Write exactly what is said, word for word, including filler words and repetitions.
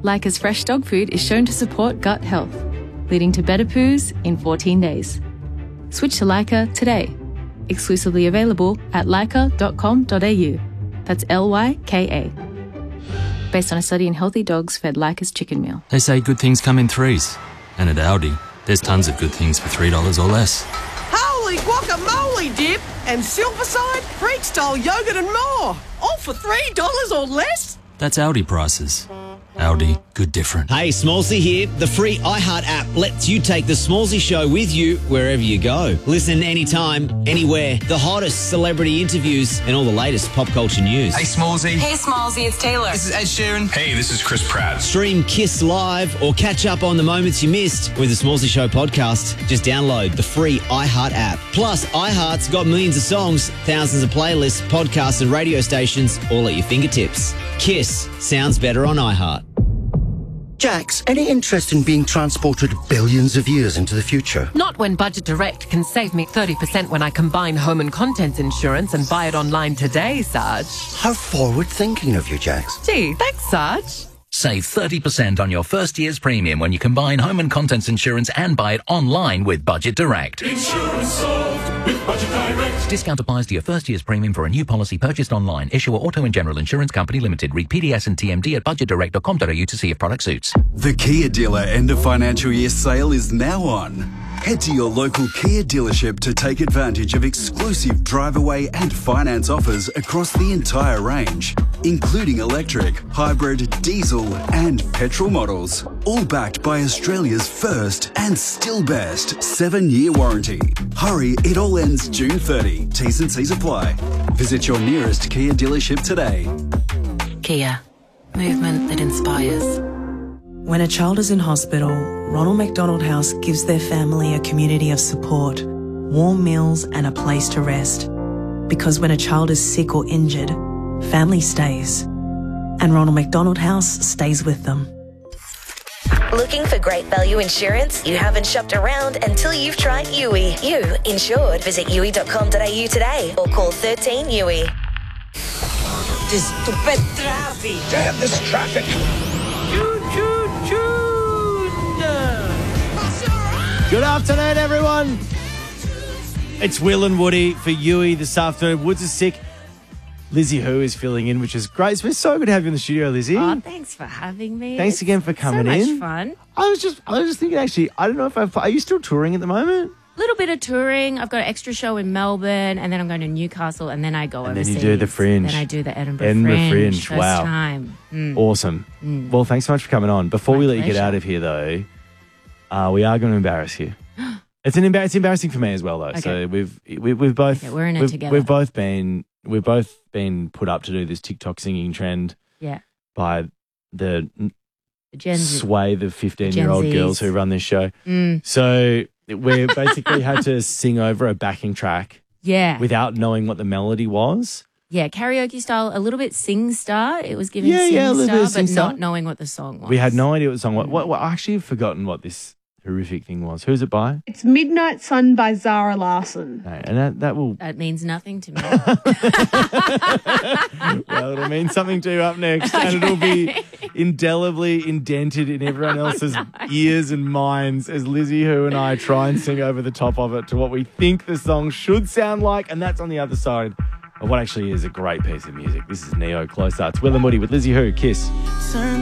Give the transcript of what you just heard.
Leica's fresh dog food is shown to support gut health, leading to better poos in fourteen days. Switch to Leica today. Exclusively available at leica dot com dot a u. That's L Y K A. Based on a study in healthy dogs fed Leica's chicken meal. They say good things come in threes. And at Aldi, there's tons of good things for three dollars or less. Holy guacamole dip and Silverside, Freak-style yogurt and more. All for three dollars or less? That's Aldi prices. Aldi, good different. Hey, Smallsy here. The free iHeart app lets you take the Smallsy show with you wherever you go. Listen anytime, anywhere. The hottest celebrity interviews and all the latest pop culture news. Hey, Smallsy. Hey, Smallsy, it's Taylor. This is Ed Sheeran. Hey, this is Chris Pratt. Stream Kiss Live or catch up on the moments you missed with the Smallsy Show podcast. Just download the free iHeart app. Plus, iHeart's got millions of songs, thousands of playlists, podcasts and radio stations all at your fingertips. Kiss sounds better on iHeart. Jax, any interest in being transported billions of years into the future? Not when Budget Direct can save me thirty percent when I combine home and contents insurance and buy it online today, Sarge. How forward-thinking of you, Jax. Gee, thanks, Sarge. Save thirty percent on your first year's premium when you combine home and contents insurance and buy it online with Budget Direct. Insurance solved with Budget Direct. Discount applies to your first year's premium for a new policy purchased online. Issuer Auto and General Insurance Company Limited. Read P D S and T M D at budget direct dot com dot a u to see if product suits. The Kia dealer end of financial year sale is now on. Head to your local Kia dealership to take advantage of exclusive drive away and finance offers across the entire range, including electric, hybrid, diesel and petrol models. All backed by Australia's first and still best seven-year warranty. Hurry, it all ends June thirtieth. T's and C's apply. Visit your nearest Kia dealership today. Kia. Movement that inspires. When a child is in hospital, Ronald McDonald House gives their family a community of support, warm meals and a place to rest. Because when a child is sick or injured, family stays. And Ronald McDonald House stays with them. Looking for great value insurance? You haven't shopped around until you've tried U I. You insured. Visit U I dot com dot a u today or call thirteen U I. This stupid traffic. Damn this traffic. Choo, choo, choo. Good afternoon, everyone. It's Will and Woody for Yui this afternoon. Woods is sick. Lizzie Who is filling in, which is great. It's been so good to have you in the studio, Lizzie. Oh, thanks for having me. Thanks it's again for coming in. So much fun. I was just, I was just thinking. Actually, I don't know if I've. Are you still touring at the moment? A little bit of touring. I've got an extra show in Melbourne, and then I'm going to Newcastle, and then I go and overseas. And then you do the Fringe. Then I do the Edinburgh, Edinburgh Fringe. Fringe. First Wow. time. Mm. Awesome. Mm. Well, thanks so much for coming on. Before My we let pleasure. you get out of here, though, uh, we are going to embarrass you. It's an embar- It's embarrassing for me as well, though. Okay. So we've we, we've both Okay, we're in it we've, together. We've both been we've both been put up to do this TikTok singing trend. Yeah. By the The Gen Z. swathe of fifteen-year-old Gen girls Zs. who run this show. Mm. So we basically had to sing over a backing track Yeah. without knowing what the melody was. Yeah, karaoke style, a little bit sing star. It was giving Yeah, sing yeah, a little star, bit of but sing-star. not knowing what the song was. We had no idea what the song was. What, what, I actually have forgotten what this horrific thing was. Who's it by? It's Midnight Sun by Zara Larsson. No, and that, that will... That means nothing to me. Well, it'll mean something to you up next, and it'll be indelibly indented in everyone else's ears and minds as Lizzie Who and I try and sing over the top of it to what we think the song should sound like, and that's on the other side of what actually is a great piece of music. This is Neo Closer. It's Will and Woody with Lizzie Who. Kiss.